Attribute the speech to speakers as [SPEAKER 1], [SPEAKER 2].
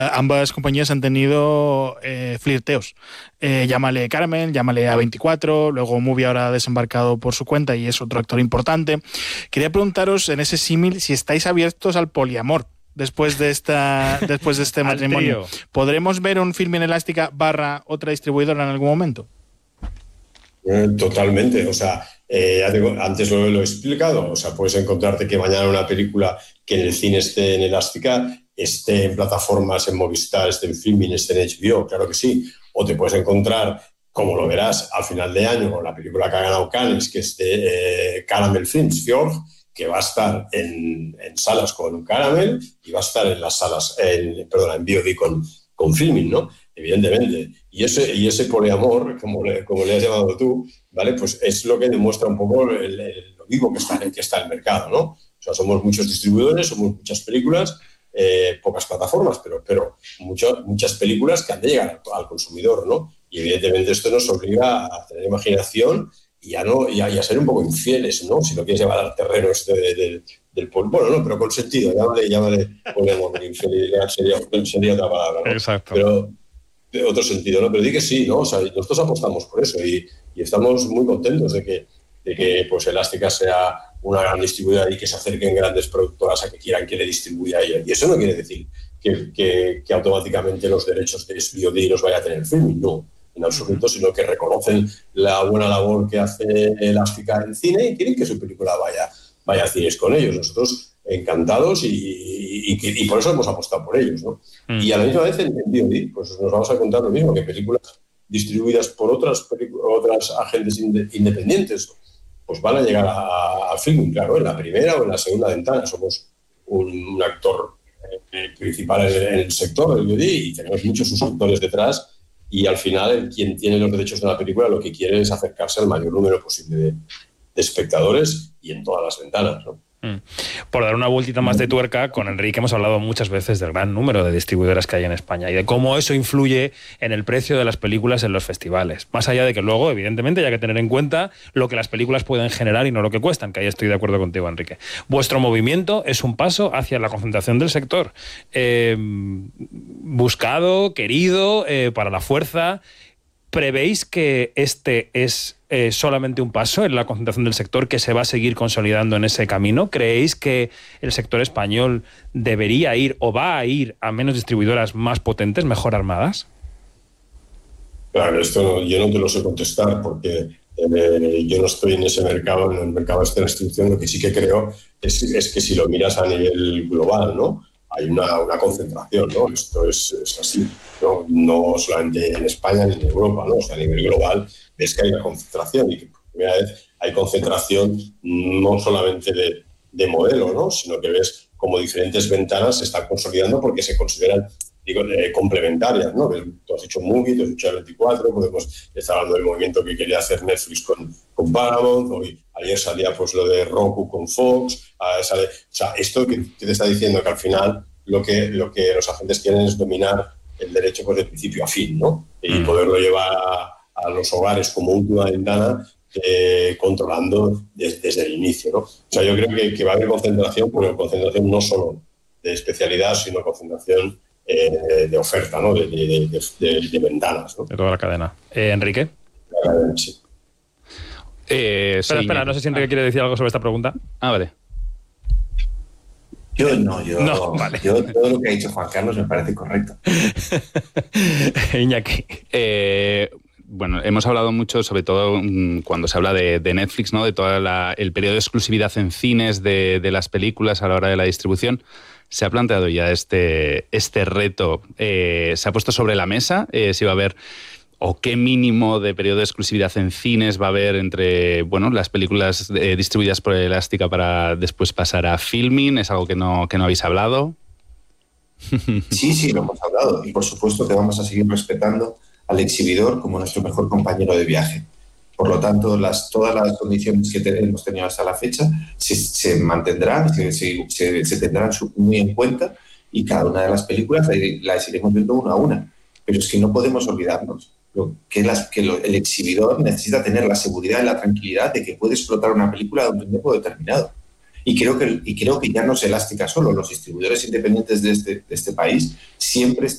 [SPEAKER 1] ambas compañías han tenido flirteos. Llámale Caramel, llámale A24, luego Movie ahora ha desembarcado por su cuenta y es otro actor importante. Quería preguntaros en ese símil si estáis abiertos al poliamor después de este matrimonio. ¿Podremos ver un film en Elástica / otra distribuidora en algún momento?
[SPEAKER 2] Totalmente, o sea, ya digo, antes lo he explicado, o sea, puedes encontrarte que mañana una película que en el cine esté en Elástica, esté en plataformas, en Movistar, esté en Filmin, esté en HBO, claro que sí, o te puedes encontrar, como lo verás al final de año, con la película que ha ganado Cannes, que es de Caramel Films, Fjord, que va a estar en salas con Caramel y va a estar en las salas, en VOD con Filmin, ¿no? Evidentemente. Y ese poliamor, como le has llamado tú, ¿vale? Pues es lo que demuestra un poco lo vivo que está el mercado, ¿no? O sea, somos muchos distribuidores, somos muchas películas, pocas plataformas, pero muchas películas que han de llegar al consumidor, ¿no? Y evidentemente esto nos obliga a tener imaginación y a ser un poco infieles, ¿no? Si lo quieres llevar al terreno del bueno, no, pero con sentido, llámale poliamor, infidelidad sería otra palabra, ¿no?
[SPEAKER 1] Exacto.
[SPEAKER 2] Pero de otro sentido, ¿no? Pero di que sí, ¿no? O sea, nosotros apostamos por eso y estamos muy contentos de que pues Elástica sea una gran distribuidora y que se acerquen grandes productoras a que quieran que le distribuya a ella. Y eso no quiere decir que automáticamente los derechos de SVOD los vaya a tener Filmin, no, en absoluto, sino que reconocen la buena labor que hace Elástica en cine y quieren que su película vaya a cines con ellos. Nosotros encantados y por eso hemos apostado por ellos, ¿no? Y a la misma vez en VOD, pues nos vamos a contar lo mismo, que películas distribuidas por otras agentes independientes pues van a llegar al Filmin, claro, en la primera o en la segunda ventana. Somos un actor principal en el sector del VOD y tenemos muchos suscriptores detrás y al final quien tiene los derechos de la película lo que quiere es acercarse al mayor número posible de espectadores y en todas las ventanas, ¿no?
[SPEAKER 1] Por dar una vueltita más de tuerca, con Enrique hemos hablado muchas veces del gran número de distribuidoras que hay en España y de cómo eso influye en el precio de las películas en los festivales. Más allá de que luego, evidentemente, hay que tener en cuenta lo que las películas pueden generar y no lo que cuestan, que ahí estoy de acuerdo contigo, Enrique. Vuestro movimiento es un paso hacia la concentración del sector. Buscado, querido, para la fuerza. ¿Prevéis que este es solamente un paso en la concentración del sector, que se va a seguir consolidando en ese camino? ¿Creéis que el sector español debería ir o va a ir a menos distribuidoras más potentes, mejor armadas?
[SPEAKER 2] Claro, esto yo no te lo sé contestar porque yo no estoy en ese mercado, en el mercado de esta distribución. Lo que sí que creo es que si lo miras a nivel global, ¿no? Hay una concentración, ¿no? Esto es así, ¿no? No solamente en España ni en Europa, ¿no? O sea, a nivel global ves que hay una concentración y que por primera vez hay concentración no solamente de modelo, ¿no? Sino que ves como diferentes ventanas se están consolidando porque se consideran complementarias, ¿no? Tú has dicho Movie, tú has dicho A24, podemos estar hablando del movimiento que quería hacer Netflix con Paramount, hoy, ayer salía pues lo de Roku con Fox, o sea, esto que te está diciendo que al final lo que los agentes quieren es dominar el derecho pues de principio a fin, ¿no? Y poderlo llevar a los hogares como última ventana, controlando desde el inicio, ¿no? O sea, yo creo que va a haber concentración, pero concentración no solo de especialidad, sino concentración de oferta, ¿no? De ventanas, ¿no?
[SPEAKER 1] De toda la cadena. ¿Enrique?
[SPEAKER 2] La cadena, sí.
[SPEAKER 1] Espera, no sé si Enrique quiere decir algo sobre esta pregunta.
[SPEAKER 3] Vale.
[SPEAKER 4] Yo
[SPEAKER 1] vale.
[SPEAKER 4] Yo todo lo que ha dicho Juan Carlos me parece correcto.
[SPEAKER 1] Iñaki.
[SPEAKER 3] Bueno, hemos hablado mucho, sobre todo cuando se habla de Netflix, ¿no? De todo el periodo de exclusividad en cines de las películas a la hora de la distribución. ¿Se ha planteado ya este reto? ¿Se ha puesto sobre la mesa si va a haber o qué mínimo de periodo de exclusividad en cines va a haber entre las películas distribuidas por Elástica para después pasar a Filmin? ¿Es algo que no habéis hablado?
[SPEAKER 4] Sí, lo hemos hablado y por supuesto que vamos a seguir respetando al exhibidor como nuestro mejor compañero de viaje. Por lo tanto, todas las condiciones que hemos tenido hasta la fecha se mantendrán, se tendrán muy en cuenta y cada una de las películas las iremos viendo una a una. Pero es que no podemos olvidarnos que el exhibidor necesita tener la seguridad y la tranquilidad de que puede explotar una película durante un tiempo determinado. Y creo que ya no es Elástica solo, los distribuidores independientes de este país siempre